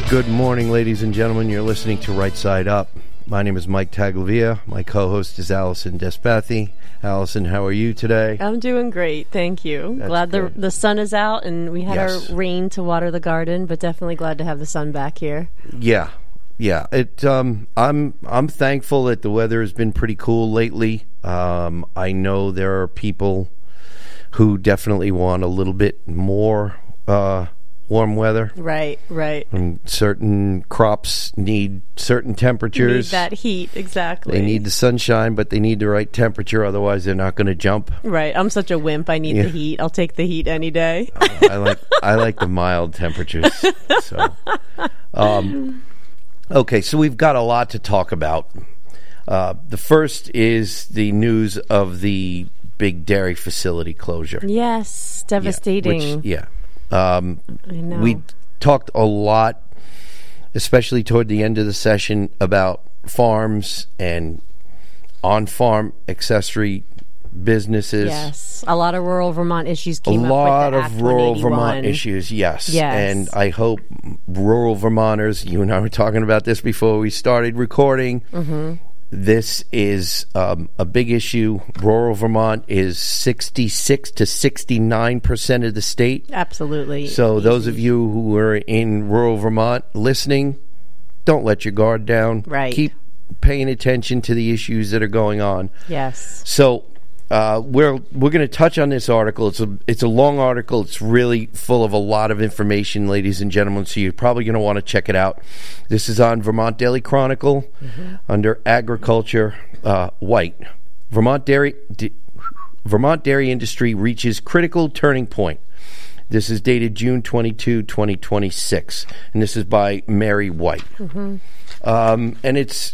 Good morning, ladies and gentlemen. You're listening to Right Side Up. My name is Mike Taglavia. My co-host is Allison Despathy. Allison, how are you today? I'm doing great, thank you. That's glad good. the sun is out, and we had our rain to water the garden, but definitely glad to have the sun back here. Yeah. I'm thankful that the weather has been pretty cool lately. I know there are people who definitely want a little bit more warm weather. Right. And certain crops need certain temperatures. Need that heat, exactly. They need the sunshine, but they need the right temperature, otherwise they're not going to jump. Right. I'm such a wimp. I need the heat. I'll take the heat any day. I like the mild temperatures. So, okay, so we've got a lot to talk about. The first is the news of the big dairy facility closure. Yes, devastating. I know. We talked a lot, especially toward the end of the session, about farms and on-farm accessory businesses. Yes, a lot of rural Vermont issues came up with the A lot of Act rural 181. Vermont issues, yes. And I hope rural Vermonters, you and I were talking about this before we started recording, this is a big issue. Rural Vermont is 66 to 69% of the state. Absolutely. So those of you who are in rural Vermont listening, don't let your guard down. Right. Keep paying attention to the issues that are going on. Yes. So we're going to touch on this article. It's a long article. It's really full of a lot of information, ladies and gentlemen, so you're probably going to want to check it out. This is on Vermont Daily Chronicle under Agriculture, White. Vermont dairy industry reaches critical turning point. This is dated June 22, 2026, and this is by Mary White. And it's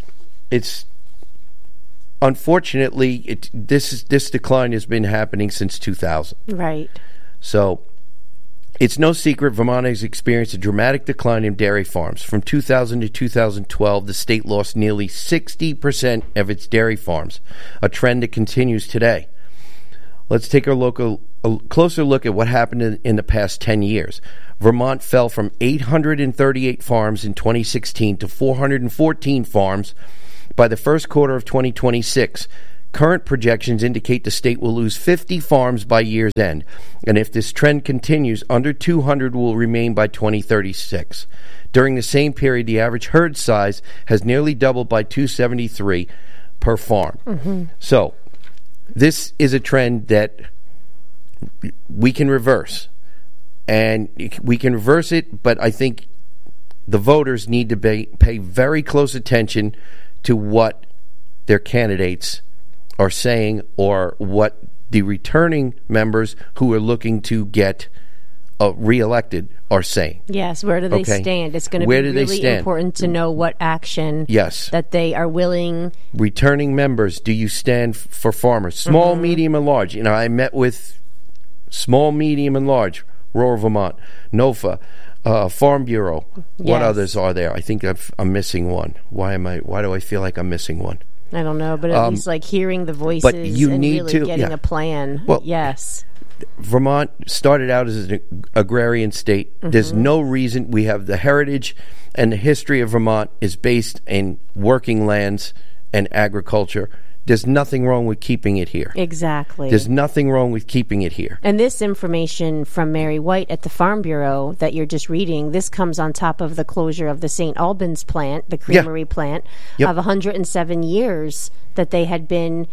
unfortunately, this decline has been happening since 2000. Right. So it's no secret Vermont has experienced a dramatic decline in dairy farms. From 2000 to 2012, the state lost nearly 60% of its dairy farms, a trend that continues today. Let's take a closer look at what happened in the past 10 years. Vermont fell from 838 farms in 2016 to 414 farms by the first quarter of 2026. Current projections indicate the state will lose 50 farms by year's end, and if this trend continues, under 200 will remain by 2036. During the same period, the average herd size has nearly doubled by 273 per farm. So, this is a trend that we can reverse, and we can reverse it, but I think the voters need to pay very close attention to what their candidates are saying or what the returning members who are looking to get reelected are saying. Yes, where do they stand? It's going to be really important to know what action that they are willing. Returning members, do you stand for farmers? Small, medium, and large. You know, I met with small, medium, and large, rural Vermont, NOFA, Farm Bureau. What others are there? I think I'm missing one. Why do I feel like I'm missing one? I don't know, but at least like hearing the voices and really getting a plan. Well, Vermont started out as an agrarian state. There's no reason. We have the heritage and the history of Vermont is based in working lands and agriculture. There's nothing wrong with keeping it here. Exactly. There's nothing wrong with keeping it here. And this information from Mary White at the Farm Bureau that you're just reading, this comes on top of the closure of the St. Albans plant, the creamery plant, of 107 years that they had been,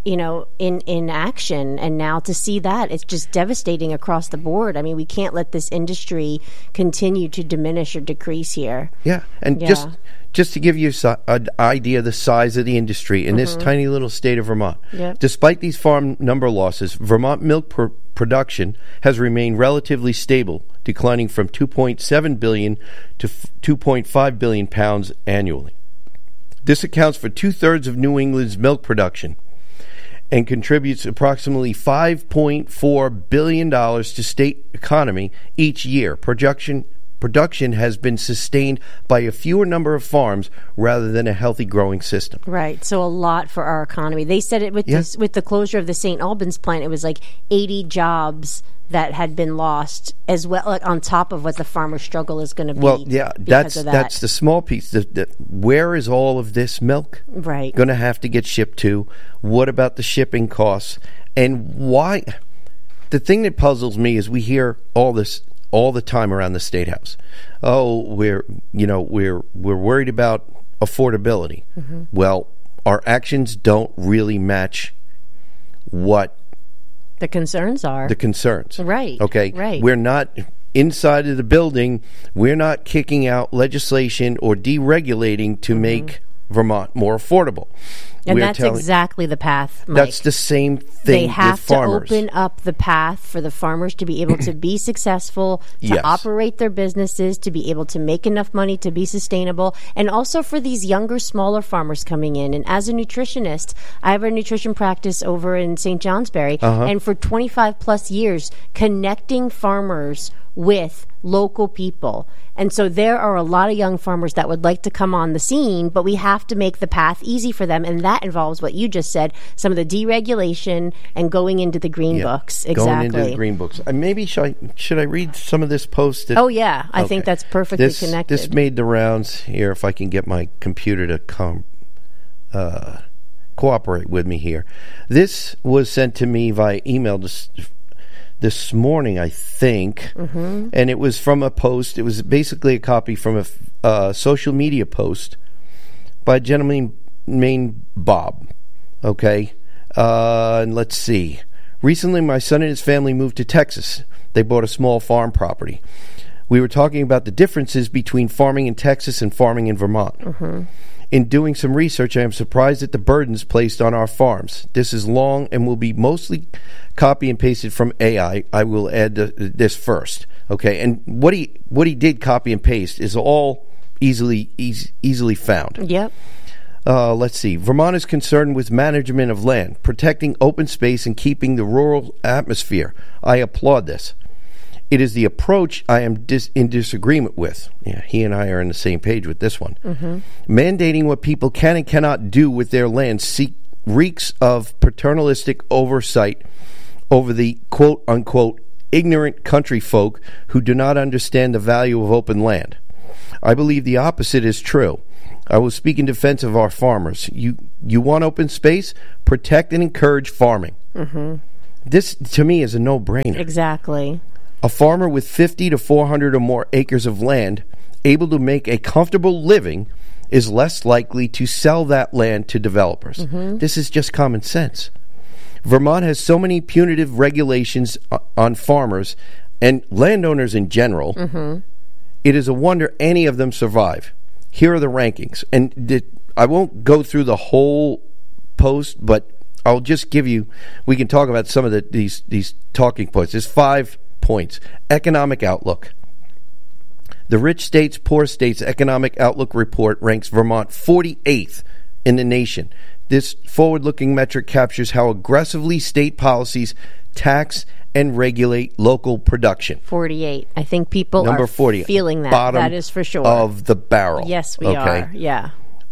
in action. And now to see that, it's just devastating across the board. I mean, we can't let this industry continue to diminish or decrease here. Yeah, and just to give you an idea of the size of the industry in this tiny little state of Vermont. Despite these farm number losses, Vermont milk production has remained relatively stable, declining from 2.7 billion to 2.5 billion pounds annually. This accounts for two-thirds of New England's milk production and contributes approximately $5.4 billion to state economy each year. Production production has been sustained by a fewer number of farms rather than a healthy growing system. Right. So a lot for our economy. They said it with with the closure of the St. Albans plant, it was like 80 jobs that had been lost as well, like on top of what the farmer struggle is going to be. Well, yeah, that's the small piece. Where is all of this milk going to have to get shipped to? What about the shipping costs? And why? The thing that puzzles me is we hear all this all the time around the State House. Oh, we're worried about affordability. Mm-hmm. Well, our actions don't really match what the concerns are. The concerns. Right. Okay. Right. We're not inside of the building. We're not kicking out legislation or deregulating to make Vermont more affordable. And that's exactly the path, Mike. That's the same thing They have with farmers. to open up the path for the farmers to be able to be successful, to operate their businesses, to be able to make enough money to be sustainable, and also for these younger, smaller farmers coming in. And as a nutritionist, I have a nutrition practice over in St. Johnsbury, and for 25 plus years, connecting farmers with local people. And so there are a lot of young farmers that would like to come on the scene, but we have to make the path easy for them. And that involves what you just said, some of the deregulation and going into the green books. Exactly. Going into the green books. Maybe should I read some of this post? I think that's perfectly connected. This made the rounds here, if I can get my computer to cooperate with me here. This was sent to me via email this morning, I think, and it was from a post. It was basically a copy from a social media post by a gentleman named Bob. Okay, and let's see. Recently, my son and his family moved to Texas. They bought a small farm property. We were talking about the differences between farming in Texas and farming in Vermont. In doing some research, I am surprised at the burdens placed on our farms. This is long and will be mostly copy and pasted from AI. I will add this first, okay? And what he did copy and paste is all easily found. Yep. Let's see. Vermont is concerned with management of land, protecting open space, and keeping the rural atmosphere. I applaud this. It is the approach I am in disagreement with. Yeah, he and I are on the same page with this one. Mandating what people can and cannot do with their land reeks of paternalistic oversight over the quote-unquote ignorant country folk who do not understand the value of open land. I believe the opposite is true. I will speak in defense of our farmers. You want open space? Protect and encourage farming. This, to me, is a no-brainer. Exactly. A farmer with 50 to 400 or more acres of land, able to make a comfortable living, is less likely to sell that land to developers. This is just common sense. Vermont has so many punitive regulations on farmers and landowners in general. It is a wonder any of them survive. Here are the rankings. And I won't go through the whole post, but I'll just give you, we can talk about some of these talking points. There's 5 points. Economic outlook. The Rich States, Poor States Economic Outlook Report ranks Vermont 48th in the nation. This forward-looking metric captures how aggressively state policies tax and regulate local production. 48. I think people are 40, feeling that. Bottom that is for sure. Of the barrel. Yes, we are. Yeah.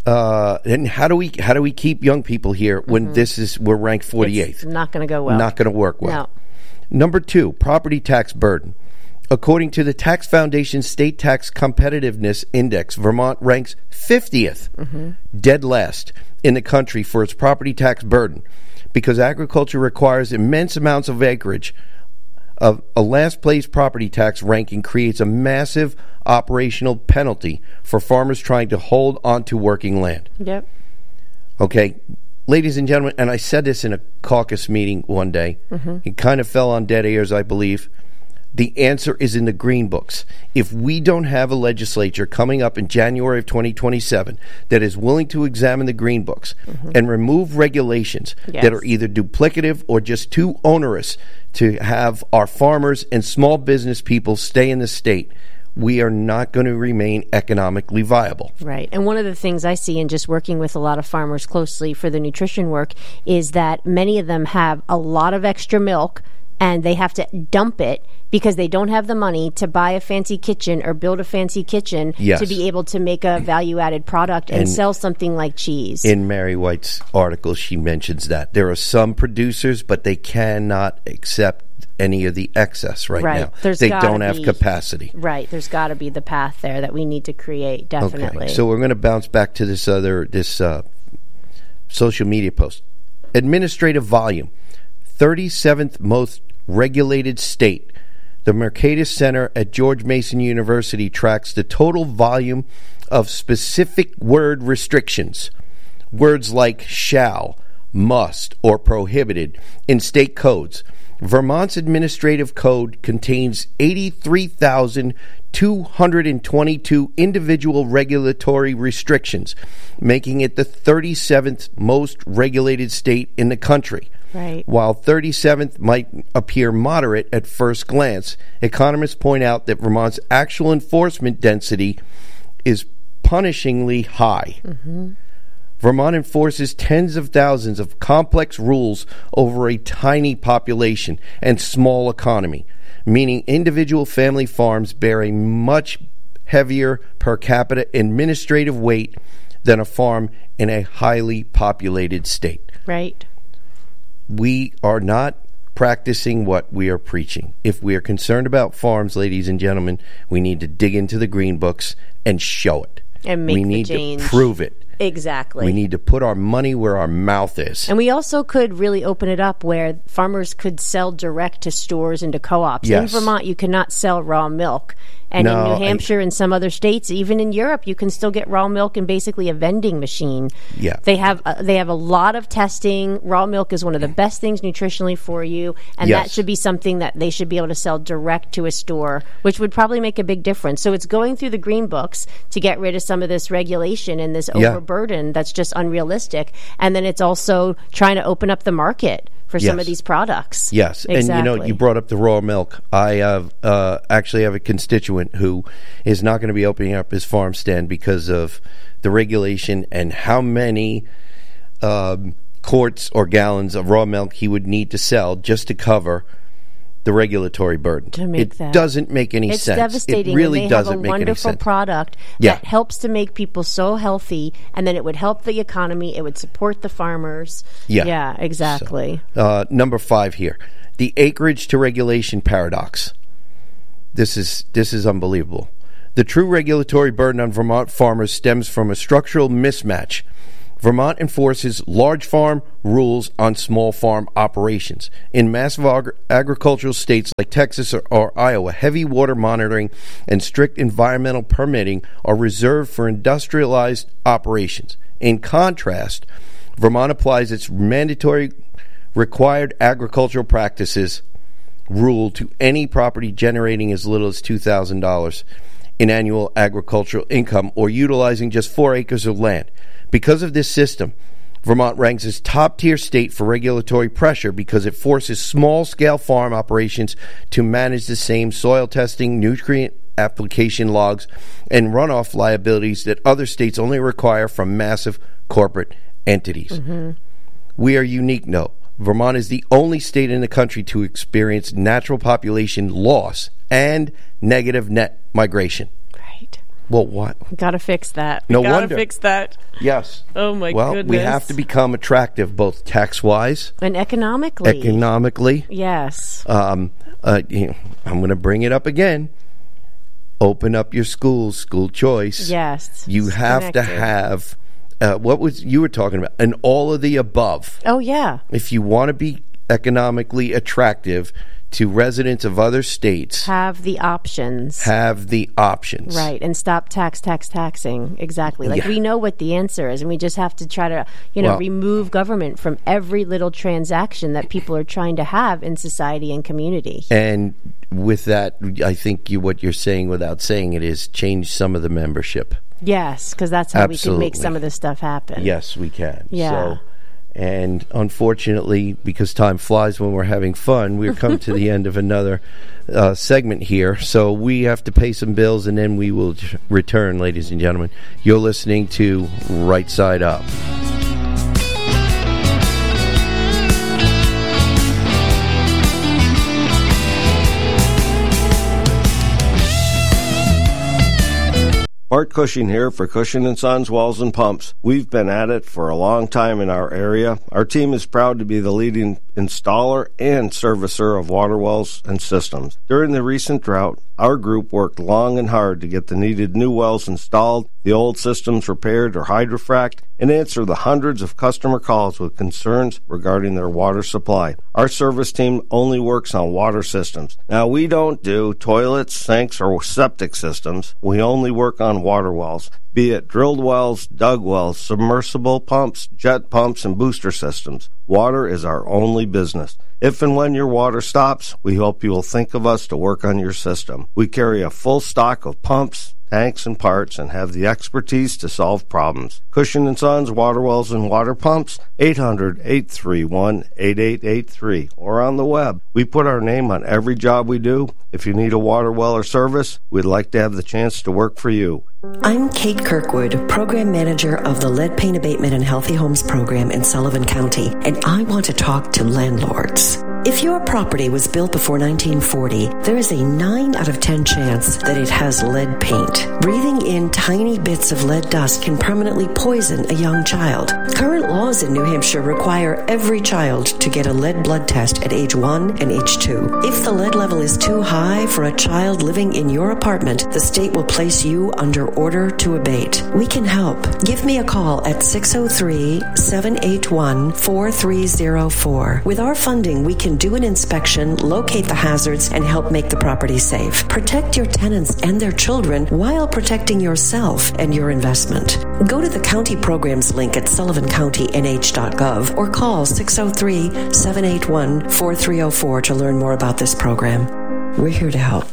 And how do we keep young people here when we're ranked 48th? It's not going to go well. Not going to work well. No. Number 2, property tax burden. According to the Tax Foundation State Tax Competitiveness Index, Vermont ranks 50th, dead last in the country for its property tax burden. Because agriculture requires immense amounts of acreage, a last-place property tax ranking creates a massive operational penalty for farmers trying to hold on to working land. Yep. Okay. Ladies and gentlemen, and I said this in a caucus meeting one day. It kind of fell on dead ears, I believe. The answer is in the green books. If we don't have a legislature coming up in January of 2027 that is willing to examine the green books and remove regulations that are either duplicative or just too onerous to have our farmers and small business people stay in the state, we are not going to remain economically viable. Right. And one of the things I see in just working with a lot of farmers closely for the nutrition work is that many of them have a lot of extra milk and they have to dump it because they don't have the money to buy a fancy kitchen or build a fancy kitchen to be able to make a value-added product and sell something like cheese. In Mary White's article, she mentions that there are some producers, but they cannot accept any of the excess right now. They don't have capacity. Right. There's got to be the path there that we need to create, definitely. Okay. So we're going to bounce back to this social media post. Administrative volume, 37th most regulated state. The Mercatus Center at George Mason University tracks the total volume of specific word restrictions. Words like shall, must, or prohibited in state codes. Vermont's administrative code contains 83,222 individual regulatory restrictions, making it the 37th most regulated state in the country. Right. While 37th might appear moderate at first glance, economists point out that Vermont's actual enforcement density is punishingly high. Mm-hmm. Vermont enforces tens of thousands of complex rules over a tiny population and small economy, meaning individual family farms bear a much heavier per capita administrative weight than a farm in a highly populated state. Right. We are not practicing what we are preaching. If we are concerned about farms, ladies and gentlemen, we need to dig into the green books and show it. And make the change. We need to prove it. Exactly. We need to put our money where our mouth is. And we also could really open it up where farmers could sell direct to stores and to co-ops. Yes. In Vermont, you cannot sell raw milk. And in New Hampshire and some other states, even in Europe, you can still get raw milk in basically a vending machine. Yeah. They have a lot of testing. Raw milk is one of the best things nutritionally for you, and that should be something that they should be able to sell direct to a store, which would probably make a big difference. So it's going through the green books to get rid of some of this regulation and this overburden that's just unrealistic. And then it's also trying to open up the market for some of these products. Yes. Exactly. And, you brought up the raw milk. I actually have a constituent who is not going to be opening up his farm stand because of the regulation and how many quarts or gallons of raw milk he would need to sell just to cover the regulatory burden. Doesn't make any sense. It's devastating. It really doesn't make any sense. They have a wonderful product that helps to make people so healthy, and then it would help the economy. It would support the farmers. Yeah, exactly. So, number 5 here, the acreage to regulation paradox. This is unbelievable. The true regulatory burden on Vermont farmers stems from a structural mismatch. Vermont enforces large farm rules on small farm operations. In massive agricultural states like Texas or Iowa, heavy water monitoring and strict environmental permitting are reserved for industrialized operations. In contrast, Vermont applies its mandatory required agricultural practices rule to any property generating as little as $2,000 in annual agricultural income or utilizing just 4 acres of land. Because of this system, Vermont ranks as top-tier state for regulatory pressure because it forces small-scale farm operations to manage the same soil testing, nutrient application logs, and runoff liabilities that other states only require from massive corporate entities. Mm-hmm. We are unique, no. Vermont is the only state in the country to experience natural population loss and negative net migration. Well, what? Got to fix that. No wonder. Got to fix that. Yes. Oh, my goodness. We have to become attractive, both tax-wise. And economically. Yes. I'm going to bring it up again. Open up your schools, school choice. Yes. You have to have, what was you were talking about? An all of the above. Oh, yeah. If you want to be economically attractive to residents of other states, have the options. Right. And stop taxing. Exactly. We know what the answer is, and we just have to try to, remove government from every little transaction that people are trying to have in society and community. And with that, I think what you're saying without saying it is change some of the membership. Yes, because that's how we can make some of this stuff happen. Yes, we can. Yeah. And unfortunately, because time flies when we're having fun, we've come to the end of another segment here. So we have to pay some bills, and then we will return, ladies and gentlemen. You're listening to Right Side Up. Bart Cushing here for Cushing & Sons Wells and Pumps. We've been at it for a long time in our area. Our team is proud to be the leading installer and servicer of water wells and systems. During the recent drought, our group worked long and hard to get the needed new wells installed, the old systems repaired or hydrofrac'd, and answer the hundreds of customer calls with concerns regarding their water supply. Our service team only works on water systems. Now, we don't do toilets, sinks, or septic systems. We only work on water wells, be it drilled wells, dug wells, submersible pumps, jet pumps, and booster systems. Water is our only business. If and when your water stops, we hope you will think of us to work on your system. We carry a full stock of pumps, tanks, and parts, and have the expertise to solve problems. Cushing & Sons Water Wells and Water Pumps, 800-831-8883, or on the web. We put our name on every job we do. If you need a water well or service, we'd like to have the chance to work for you. I'm Kate Kirkwood, Program Manager of the Lead Paint Abatement and Healthy Homes Program in Sullivan County, and I want to talk to landlords. If your property was built before 1940, there is a 9 out of 10 chance that it has lead paint. Breathing in tiny bits of lead dust can permanently poison a young child. Current laws in New Hampshire require every child to get a lead blood test at age 1 and age 2. If the lead level is too high for a child living in your apartment, the state will place you under order to abate. We can help. Give me a call at 603-781-4304. With our funding, we can do an inspection, locate the hazards, and help make the property safe. Protect your tenants and their children while protecting yourself and your investment. Go to the county programs link at sullivancountynh.gov or call 603-781-4304 to learn more about this program. We're here to help.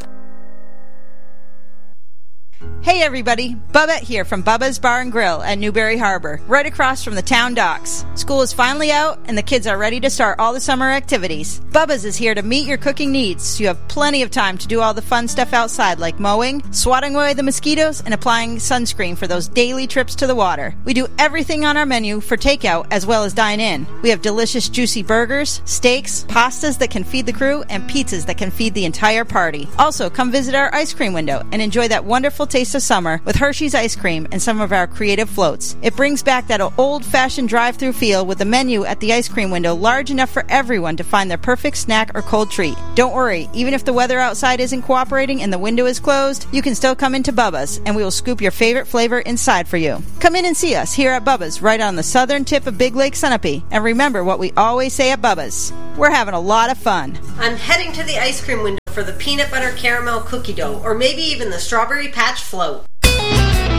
Hey everybody, Bubba here from Bubba's Bar and Grill at Newberry Harbor, right across from the town docks. School is finally out and the kids are ready to start all the summer activities. Bubba's is here to meet your cooking needs, so you have plenty of time to do all the fun stuff outside like mowing, swatting away the mosquitoes, and applying sunscreen for those daily trips to the water. We do everything on our menu for takeout as well as dine in. We have delicious juicy burgers, steaks, pastas that can feed the crew, and pizzas that can feed the entire party. Also, come visit our ice cream window and enjoy that wonderful taste of summer with Hershey's ice cream and some of our creative floats. It brings back that old-fashioned drive-through feel with the menu at the ice cream window large enough for everyone to find their perfect snack or cold treat. Don't worry, even if the weather outside isn't cooperating and the window is closed, you can still come into Bubba's and we will scoop your favorite flavor inside for you. Come in and see us here at Bubba's right on the southern tip of Big Lake Sunapee, and remember what we always say at Bubba's: we're having a lot of fun. I'm heading to the ice cream window for the peanut butter caramel cookie dough, or maybe even the strawberry patch float.